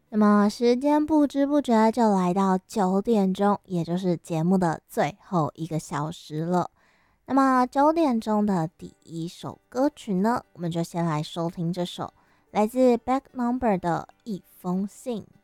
那么时间不知不觉就来到9点钟，也就是节目的最后一个小时了。那么9点钟的第一首歌曲呢，我们就先来收听这首来自 Back Number 的《一封信》。